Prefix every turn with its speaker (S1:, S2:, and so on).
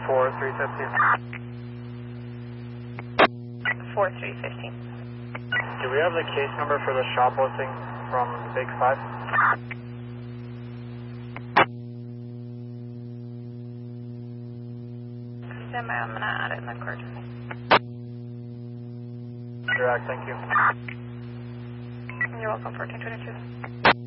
S1: 4315.
S2: 4315.
S1: Do we have the case number for the shoplifting from the Big 5?
S2: Stand by, I'm going to add it in the card.
S1: Direct, thank you.
S2: You're welcome, 1422.